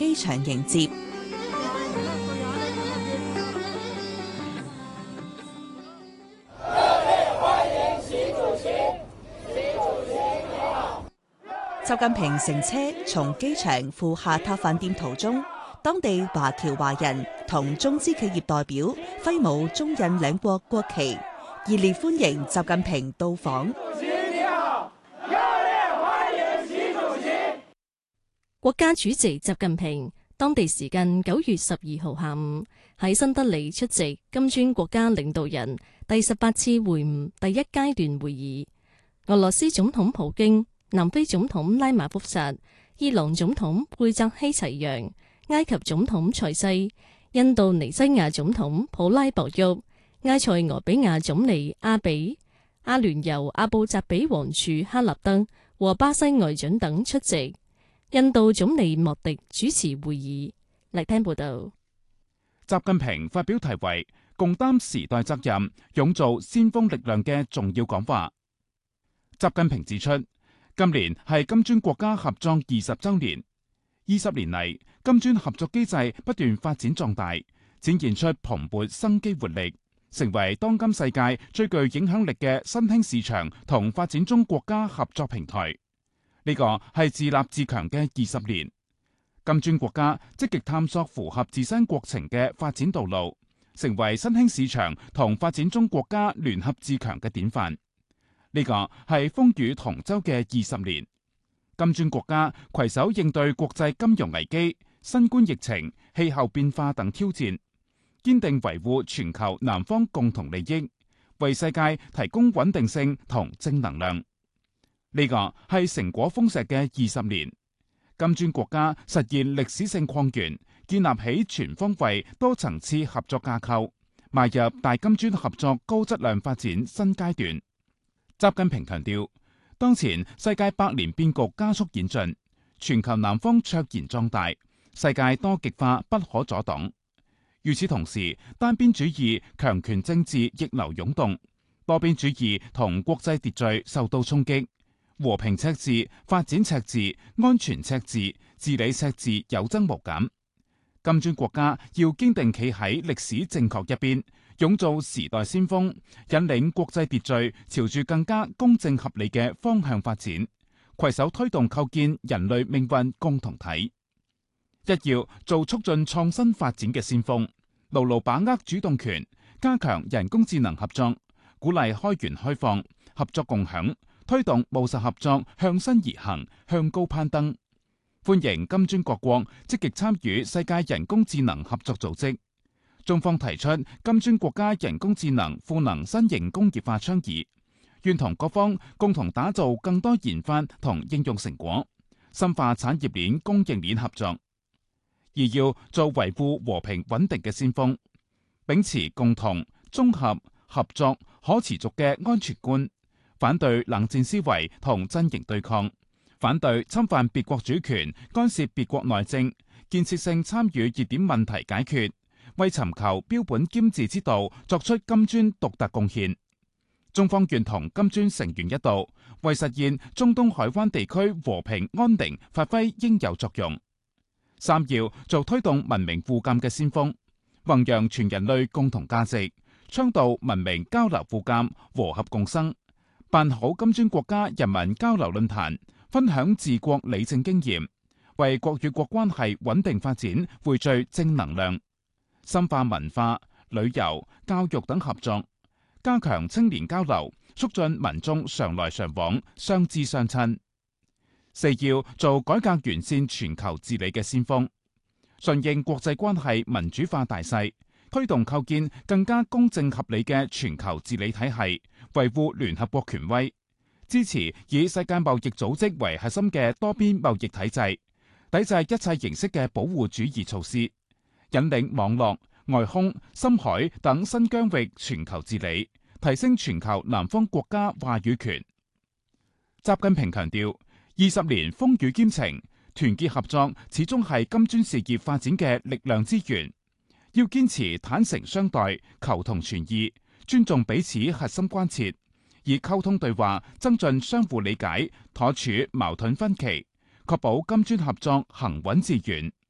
機場迎接。習近平乘車從機場赴下榻飯店途中，當地華僑華人同中資企業代表揮舞中印兩國國旗，熱烈歡迎習近平到訪。 國家主席習近平當地時間9月12號下午喺新德里出席金磚國家領導人第18次會晤第一階段會議。俄羅斯總統普京、南非總統拉馬福薩、伊朗總統貝澤希齊揚、埃及總統塞西、印度尼西亞總統普拉博沃、埃塞俄比亞總理阿比、阿聯酋阿布扎比王儲哈納德和巴西外長等出席。印度總理莫迪主持會議。嚟聽報道。 習近平發表題為《共擔時代責任，勇做先鋒力量》嘅重要講話。習近平指出，今年係金磚國家合作20週年，20年嚟，金磚合作機制不斷發展壯大，展現出蓬勃生機活力，成為當今世界最具影響力嘅新興市場同發展中國家合作平台。呢個係自立自強嘅20年，金磚國家積極探索符合自身國情嘅發展道路，成為新興市場同發展中國家聯合自強嘅典範。呢個係風雨同舟嘅20年，金磚國家攜手應對國際金融危機、新冠疫情、氣候變化等挑戰，堅定維護全球南方共同利益，為世界提供穩定性同正能量。呢個係成果豐碩嘅20年，金磚國家實現歷史性擴員，建立起全方位多層次合作架構，邁入大金磚合作高質量發展新階段。習近平強調，當前世界百年變局加速演進，全球南方卓然壯大，世界多極化不可阻擋。與此同時，單邊主義、強權政治逆流湧動，多邊主義同國際秩序受到衝擊。和平赤字、發展赤字、安全赤字、治理赤字有增無減。金磚國家要堅定企喺歷史正確一邊，勇做時代先鋒，引領國際秩序朝住更加公正合理嘅方向發展，攜手推動構建人類命運共同體。一要做促進創新發展嘅先鋒，牢牢把握主動權，加強人工智能合作，鼓勵開源開放、合作共享，推動務實合作向新而行、向高攀登。歡迎金磚各國積極參與世界人工智能合作組織。中方提出金磚國家人工智能賦能新型工業化倡議，願同各方共同打造更多研發同應用成果，深化產業鏈供應鏈合作。而要做維護和平穩定嘅先鋒，秉持共同、綜合、合作、可持續嘅安全觀，反對冷戰思維同陣營對抗，反對侵犯別國主權、干涉別國內政，建設性參與熱點問題解決，為尋求標本兼治之道作出金磚獨特貢獻。中方願同金磚成員一道，為實現中東海灣地區和平安寧發揮應有作用。三要做推動文明互鑒嘅先鋒，弘揚全人類共同價值，倡導文明交流互鑒、和合共生。辦好金磚國家人民交流論壇，分享治國理政經驗，為國與國關係穩定發展匯聚正能量。深化文化、旅遊、教育等合作，加強青年交流，促進民眾常來常往、相知相親。四要做改革完善全球治理嘅先鋒，順應國際關係民主化大勢，推動構建更加公正合理嘅全球治理體系，維護聯合國權威，支持以世界貿易組織為核心嘅多邊貿易體制，抵制一切形式嘅保護主義措施，引領網絡、外空、深海等新疆域全球治理，提升全球南方國家話語權。習近平強調，20年風雨兼程，團結合作始終係金磚事業發展嘅力量之源。要堅持坦誠相待、求同存異，尊重彼此核心關切，以溝通對話增進相互理解，妥處矛盾分歧，確保金磚合作行穩致遠。